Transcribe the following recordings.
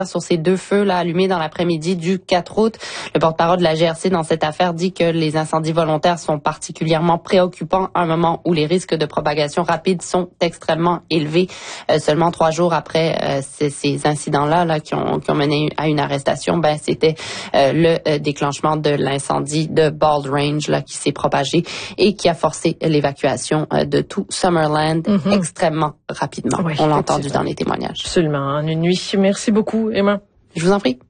sur ces deux feux là allumés dans l'après-midi du 4 août. Le porte-parole de la GRC dans cette affaire dit que les incendies volontaires sont particulièrement préoccupants à un moment où les risques de propagation rapide sont extrêmement élevés. Seulement 3 jours après ces incidents-là qui ont mené à une arrestation, c'était le déclenchement de l'incendie de Bald Range là qui s'est propagé et qui a forcé l'évacuation de tout Summerland extrêmement rapidement. Oui, on l'a entendu dans les témoignages. Absolument, en une nuit. Merci beaucoup, Emma. Je vous en prie.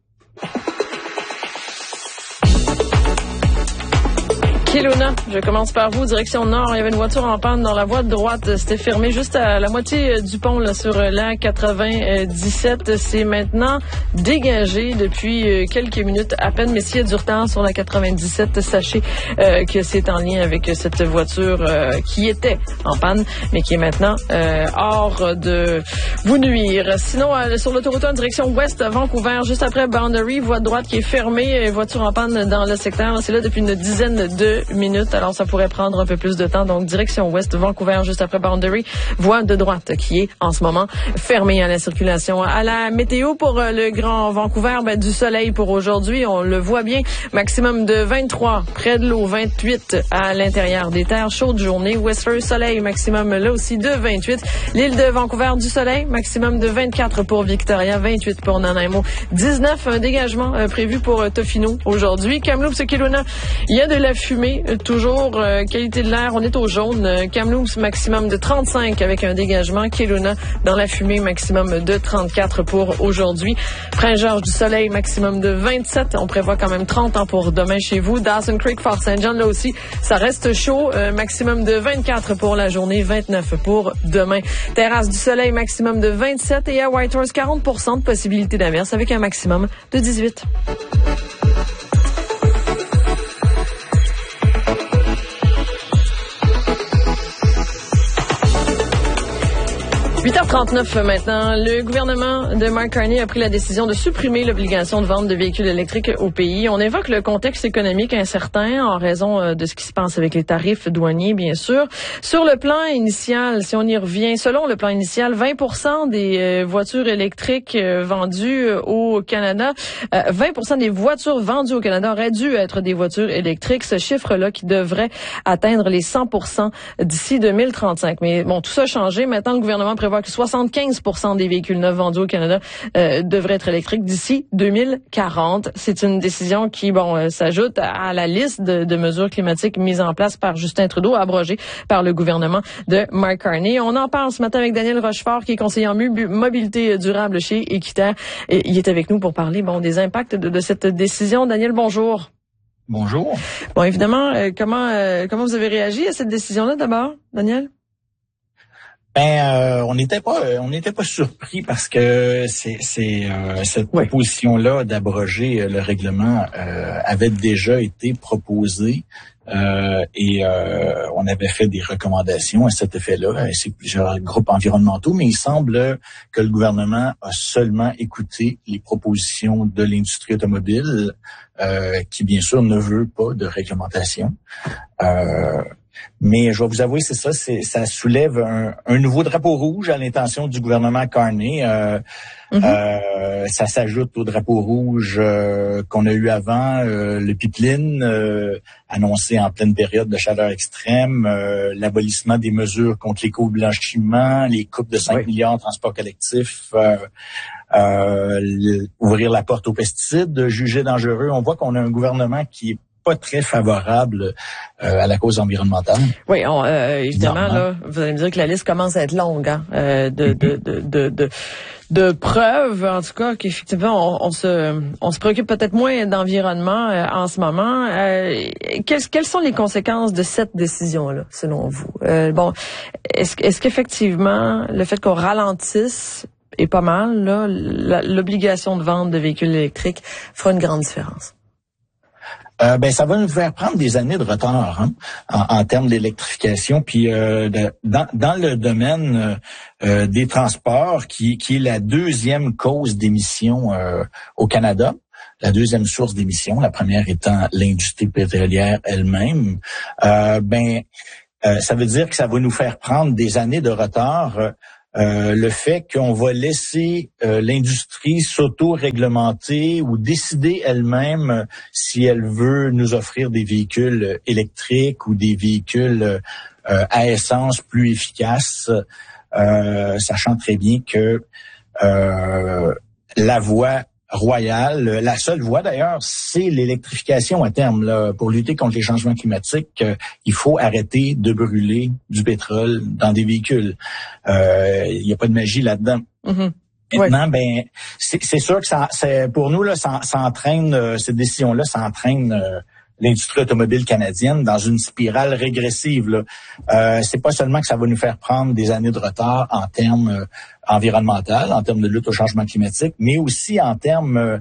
Kelowna, je commence par vous, direction nord. Il y avait une voiture en panne dans la voie de droite. C'était fermé juste à la moitié du pont là, sur la 97. C'est maintenant dégagé depuis quelques minutes à peine. Mais s'il y a du retard sur la 97, sachez que c'est en lien avec cette voiture qui était en panne, mais qui est maintenant hors de vous nuire. Sinon, sur l'autoroute en direction ouest, Vancouver, juste après Boundary, voie de droite qui est fermée, voiture en panne dans le secteur. C'est là depuis une dizaine de minutes, alors ça pourrait prendre un peu plus de temps. Donc, direction ouest, Vancouver, juste après Boundary, voie de droite qui est en ce moment fermée à la circulation. À la météo pour le Grand Vancouver, du soleil pour aujourd'hui, on le voit bien. Maximum de 23 près de l'eau, 28 à l'intérieur des terres. Chaude journée. Whistler, soleil, maximum là aussi de 28. L'île de Vancouver, du soleil, maximum de 24 pour Victoria, 28 pour Nanaimo, 19, un dégagement prévu pour Tofino aujourd'hui. Kamloops, Kelowna, il y a de la fumée. Toujours qualité de l'air, on est au jaune. Kamloops, maximum de 35 avec un dégagement. Kelowna, dans la fumée, maximum de 34 pour aujourd'hui. Prince-Georges, du soleil, maximum de 27. On prévoit quand même 30 ans pour demain chez vous. Dawson Creek, Fort St. John, là aussi, ça reste chaud. Maximum de 24 pour la journée, 29 pour demain. Terrasse du soleil, maximum de 27. Et à Whitehorse, 40% de possibilité d'averse avec un maximum de 18. 8h39 maintenant. Le gouvernement de Mark Carney a pris la décision de supprimer l'obligation de vente de véhicules électriques au pays. On évoque le contexte économique incertain en raison de ce qui se passe avec les tarifs douaniers, bien sûr. Sur le plan initial, si on y revient, selon le plan initial, 20% des voitures électriques vendues au Canada, 20% des voitures vendues au Canada auraient dû être des voitures électriques. Ce chiffre-là qui devrait atteindre les 100% d'ici 2035. Mais bon, tout ça a changé. Maintenant, le gouvernement prévoit que 75% des véhicules neufs vendus au Canada devraient être électriques d'ici 2040. C'est une décision qui, s'ajoute à la liste de mesures climatiques mises en place par Justin Trudeau, abrogées par le gouvernement de Mark Carney. On en parle ce matin avec Daniel Rochefort, qui est conseiller en mobilité durable chez Équiterre. Et il est avec nous pour parler des impacts de cette décision. Daniel, bonjour. Bonjour. Bon, évidemment, comment vous avez réagi à cette décision-là d'abord, Daniel? On n'était pas surpris parce que cette proposition-là d'abroger le règlement avait déjà été proposée et on avait fait des recommandations à cet effet-là, ainsi que plusieurs groupes environnementaux, mais il semble que le gouvernement a seulement écouté les propositions de l'industrie automobile qui bien sûr ne veut pas de réglementation. Mais je vais vous avouer, ça soulève un nouveau drapeau rouge à l'intention du gouvernement Carney. Ça s'ajoute au drapeau rouge qu'on a eu avant, le pipeline annoncé en pleine période de chaleur extrême, l'abolissement des mesures contre l'éco-blanchiment, les coupes de 5 milliards en transport collectif, ouvrir la porte aux pesticides jugés dangereux. On voit qu'on a un gouvernement qui est pas très favorable à la cause environnementale. Oui, évidemment, là, vous allez me dire que la liste commence à être longue, de preuves, en tout cas, qu'effectivement, on se préoccupe peut-être moins d'environnement en ce moment. Quelles sont les conséquences de cette décision-là, selon vous? Est-ce qu'effectivement, le fait qu'on ralentisse est pas mal, là, l'obligation de vente de véhicules électriques fera une grande différence? Ça va nous faire prendre des années de retard en termes d'électrification. Puis dans le domaine des transports, qui est la deuxième cause d'émissions au Canada, la deuxième source d'émissions, la première étant l'industrie pétrolière elle-même, ça veut dire que ça va nous faire prendre des années de retard le fait qu'on va laisser l'industrie s'auto-réglementer ou décider elle-même si elle veut nous offrir des véhicules électriques ou des véhicules à essence plus efficaces, sachant très bien que la voie royale, la seule voie d'ailleurs, c'est l'électrification à terme. Là. Pour lutter contre les changements climatiques, il faut arrêter de brûler du pétrole dans des véhicules. Il n'y a pas de magie là-dedans. Mm-hmm. Maintenant, ben, c'est sûr que ça pour nous là, ça entraîne cette décision-là, ça entraîne l'industrie automobile canadienne dans une spirale régressive. Là. C'est pas seulement que ça va nous faire prendre des années de retard en termes environnementaux, en termes de lutte au changement climatique, mais aussi en termes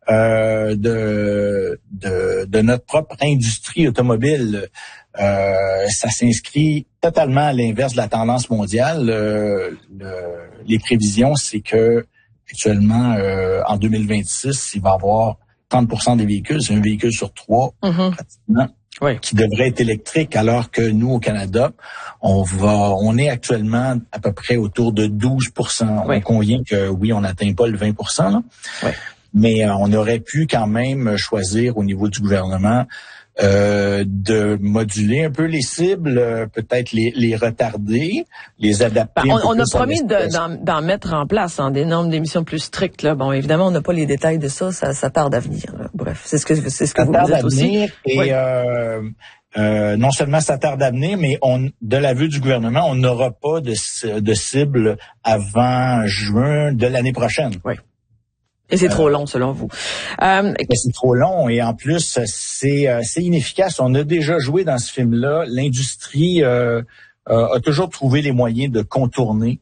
de notre propre industrie automobile. Ça s'inscrit totalement à l'inverse de la tendance mondiale. Les prévisions, c'est que actuellement, en 2026, il va y avoir 30% des véhicules, c'est un véhicule sur 3, pratiquement, qui devrait être électrique, alors que nous, au Canada, on est actuellement à peu près autour de 12%. On convient que, oui, on n'atteint pas le 20%, là. Mais on aurait pu quand même choisir au niveau du gouvernement de moduler un peu les cibles, peut-être les retarder, les adapter. On a promis d'en mettre en place des normes d'émissions plus strictes. Là. Bon, évidemment, on n'a pas les détails de ça tarde à venir. Là. Bref, c'est ce que vous dites aussi. Et non seulement ça tarde à venir, mais de la vue du gouvernement, on n'aura pas de cible avant juin de l'année prochaine. Oui. Et c'est trop long, selon vous. C'est trop long et en plus, c'est inefficace. On a déjà joué dans ce film-là. L'industrie a toujours trouvé les moyens de contourner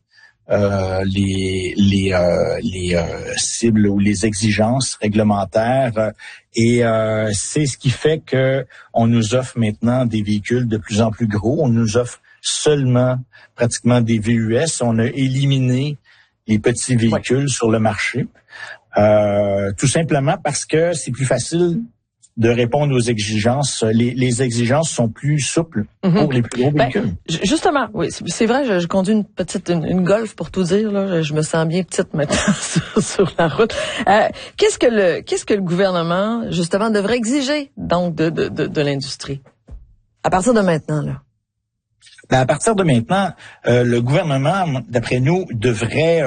les cibles ou les exigences réglementaires. Et c'est ce qui fait que on nous offre maintenant des véhicules de plus en plus gros. On nous offre seulement pratiquement des VUS. On a éliminé les petits véhicules sur le marché. Tout simplement parce que c'est plus facile de répondre aux exigences. Les exigences sont plus souples pour les plus gros véhicules. Justement, oui, c'est vrai, je conduis une Golf pour tout dire. Là, je me sens bien petite maintenant sur la route. Qu'est-ce que le gouvernement justement devrait exiger donc de l'industrie à partir de maintenant là? À partir de maintenant, le gouvernement, d'après nous, devrait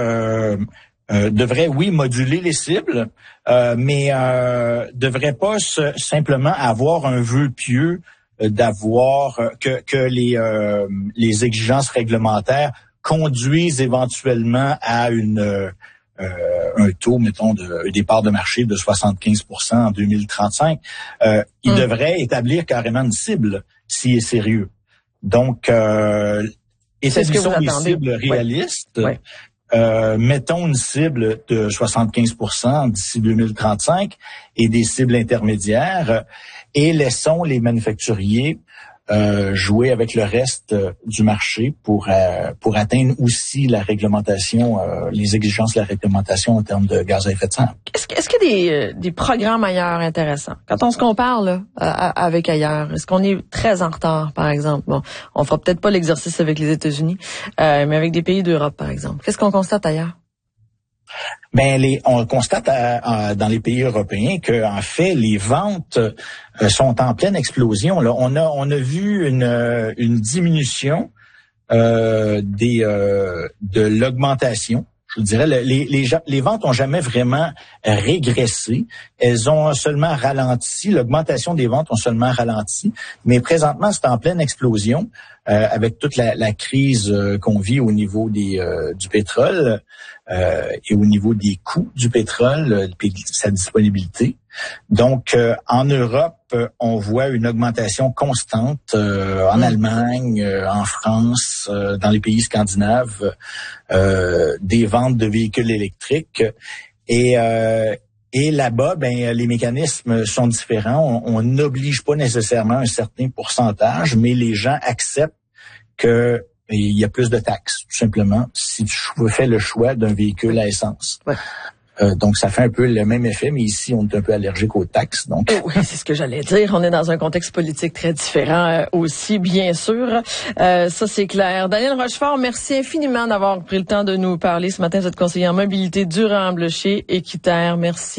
moduler les cibles, mais devrait pas simplement avoir un vœu pieux d'avoir que les exigences réglementaires conduisent éventuellement à un taux, mettons, des parts de marché de 75% en 2035. Il devrait établir carrément une cible s'il est sérieux. Donc, établissons des cibles réalistes. Mettons une cible de 75% d'ici 2035 et des cibles intermédiaires et laissons les manufacturiers jouer avec le reste du marché pour atteindre aussi la réglementation, les exigences de la réglementation en termes de gaz à effet de serre. Est-ce qu'il y a des programmes ailleurs intéressants? Quand on se compare là, avec ailleurs, est-ce qu'on est très en retard, par exemple? Bon, on fera peut-être pas l'exercice avec les États-Unis, mais avec des pays d'Europe, par exemple. Qu'est-ce qu'on constate ailleurs? On constate dans les pays européens que en fait les ventes sont en pleine explosion. Là, on a vu une diminution de l'augmentation. Je vous dirais, les ventes ont jamais vraiment régressé. Elles ont seulement ralenti. L'augmentation des ventes ont seulement ralenti. Mais présentement, c'est en pleine explosion avec toute la crise qu'on vit au niveau du pétrole et au niveau des coûts du pétrole et sa disponibilité. Donc, en Europe, on voit une augmentation constante en Allemagne, en France, dans les pays scandinaves, des ventes de véhicules électriques. Et là-bas, les mécanismes sont différents. On n'oblige pas nécessairement un certain pourcentage, mais les gens acceptent qu'il y a plus de taxes, tout simplement, si tu fais le choix d'un véhicule à essence. Donc, ça fait un peu le même effet, mais ici, on est un peu allergique aux taxes. Donc, oui, c'est ce que j'allais dire. On est dans un contexte politique très différent aussi, bien sûr. Ça, c'est clair. Daniel Rochefort, merci infiniment d'avoir pris le temps de nous parler ce matin. Vous êtes conseiller en mobilité durable chez Équiterre. Merci.